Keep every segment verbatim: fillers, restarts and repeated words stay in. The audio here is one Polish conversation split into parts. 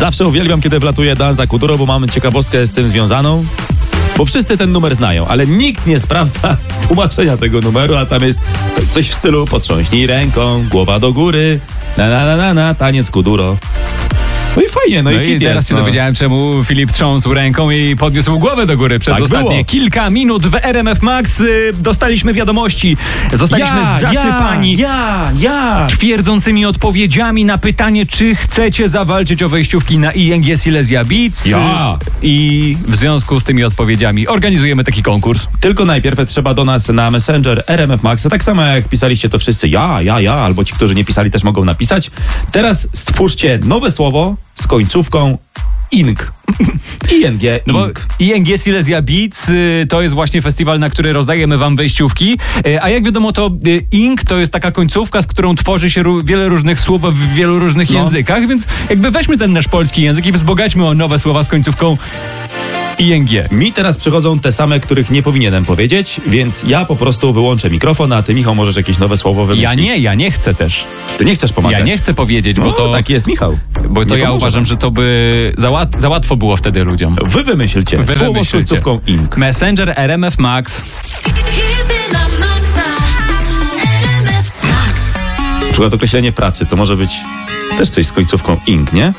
Zawsze uwielbiam, kiedy wlatuje Danza Kuduro, bo mamy ciekawostkę z tym związaną. Bo wszyscy ten numer znają, ale nikt nie sprawdza tłumaczenia tego numeru, a tam jest coś w stylu potrząśnij ręką, głowa do góry, na na na na, na taniec Kuduro. No i fajnie, no, no i i hit teraz jest, się no. dowiedziałem, czemu Filip trząsł ręką i podniósł głowę do góry przez Tak ostatnie było. kilka minut w R M F Max. Y, dostaliśmy wiadomości, zostaliśmy Ja, zasypani ja, ja. twierdzącymi odpowiedziami na pytanie, czy chcecie zawalczyć o wejściówki na I N G Silesia Beats. Ja. I w związku z tymi odpowiedziami organizujemy taki konkurs. Tylko najpierw trzeba do nas na Messenger R M F Max, tak samo jak pisaliście to wszyscy ja, ja, ja, albo ci, którzy nie pisali, też mogą napisać. Teraz stwórzcie nowe słowo z końcówką ing. I N G, No bo ing. I N G Silesia Beats y, to jest właśnie festiwal, na który rozdajemy wam wejściówki. Y, a jak wiadomo, to y, ing to jest taka końcówka, z którą tworzy się ró- wiele różnych słów w wielu różnych No. językach, więc jakby weźmy ten nasz polski język i wzbogaćmy o nowe słowa z końcówką I N G. Mi teraz przychodzą te same, których nie powinienem powiedzieć, więc ja po prostu wyłączę mikrofon, a ty, Michał, możesz jakieś nowe słowo wymyślić. Ja nie, ja nie chcę też. Ty nie chcesz pomagać. Ja nie chcę powiedzieć, bo No, to, taki jest Michał. bo to Nie ja pomoże uważam, wam. że to by za, łat, za łatwo było wtedy ludziom. Wy wymyślcie Wy słowo wymyślcie. z końcówką ing. Messenger R M F Max. Hity na maksa. R M F Max. Na przykład określenie pracy, to może być też coś z końcówką ing, nie?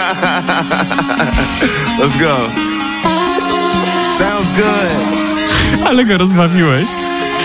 Let's go. Sounds good. Ale go rozbawiłeś.